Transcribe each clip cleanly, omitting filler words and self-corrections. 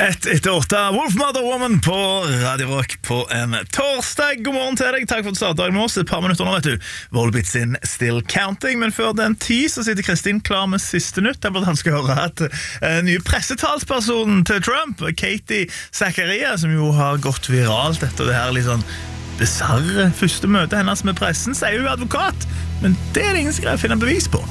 1-8 Wolf Mother Woman på Radio Rock på en torsdag. God morgen til deg, takk for at du startet dagen med oss. Et par minutter nå, vet du. Volbeat sin Still Counting. Men før den tid så sitter Kristin klar med siste nytt. Der burde han skal høre at nye pressetalspersonen til Trump, Katie Zachariah, som jo har gått viralt etter det her litt sånn bizarre første møte hennes med pressen, sier jo advokat. Men det er det ingen som greier å finne bevis på.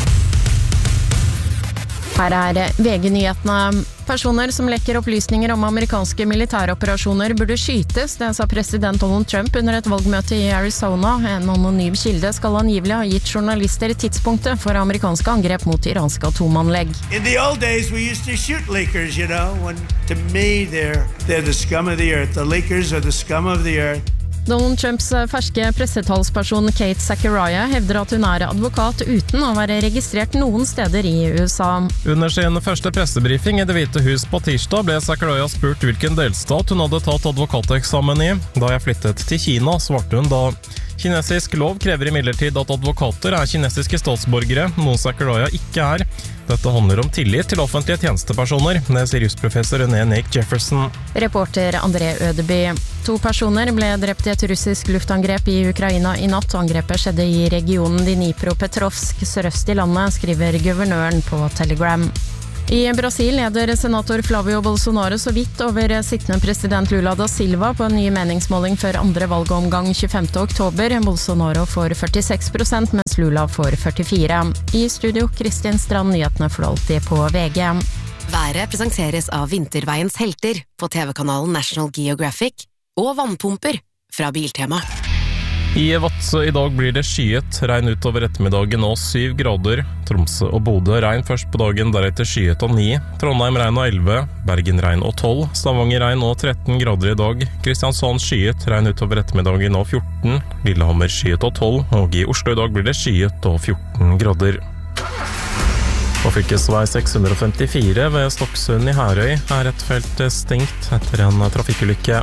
Her er VG-nyhetene. Personer som lekker opplysninger om amerikanske militæroperasjoner burde skytes, det sa president Donald Trump under et valgmøte i Arizona. En anonym kilde skal angivelig ha gitt journalister tidspunktet for amerikanske angrep mot iranske atomanlegg. In the old days we used to shoot leakers, you know, when to me they're the scum of the earth. The leakers are the scum of the earth. Donald Trumps ferske pressetalsperson Kate Zachariah hevder at hun er advokat uten å være registrert noen steder i USA. Under sin første pressebriefing i Det hvite hus på tirsdag ble Zachariah spurt hvilken delstat hun hadde tatt advokateksamen i. Da jeg flyttet til Kina, svarte hun da. Kinesisk lov krever imidlertid at advokater er kinesiske statsborgere, noe Zachariah ikke er. Dette handler om tillit til offentlige tjenestepersoner, det sier jusprofessor René Nick Jefferson. Reporter André Ødeby. 2 personer ble drept i et russisk luftangrep i Ukraina i natt. Angrepet skjedde i regionen Dnipropetrovsk, sørøst i landet, skriver guvernøren på Telegram. I Brasil leder senator Flavio Bolsonaro så vidt over sittende president Lula da Silva på en ny meningsmåling før andre valgomgang 25. oktober. Bolsonaro får 46%, mens Lula får 44%. I studio, Kristin Strand, nyhetene for alltid på VG. Været presenteres av Vinterveiens helter på TV-kanalen National Geographic og vannpumper fra Biltema. I Vadsø i dag blir det skyet, regn utover ettermiddagen og 7 grader. Tromsø og Bodø regn først på dagen, deretter skyet og 9. Trondheim regn og 11, Bergen regn og 12, Stavanger regn og 13 grader i dag. Kristiansand skyet, regn utover ettermiddagen og 14, Lillehammer skyet og 12, og i Oslo i dag blir det skyet og 14 grader. På fylkesvei 654 ved Stokksund i Herøy er et felt stengt etter en trafikkulykke.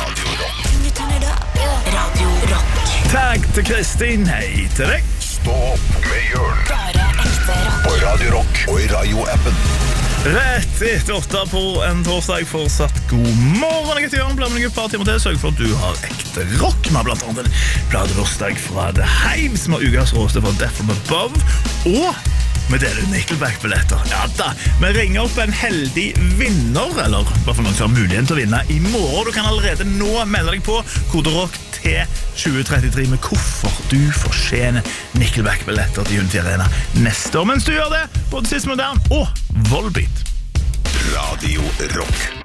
Takk til Kristin, hei til deg. Stå opp med Jørn. Bare ekte rock. På Radio Rock og i radioappen. Rett 1-8 på en torsdag, fortsatt god morgen. Jeg heter Jørn, blir med deg et par timer til. Sørg for at du har ekte rock. Vi har blant annet en pladebursdag fra The Hive, som har ukas råste for Death From Above. Og vi deler Nickelback-billetter. Ja da, vi ringer opp en heldig vinner, eller i hvert fall noen som har muligheten til å vinne i morgen. Du kan allerede nå melde deg på koderock til 2033 med hvorfor du fortjener Nickelback-billetter til Unity Arena neste år. Mens du gjør det, både Sist Modern og Volbeat. Radio Rock.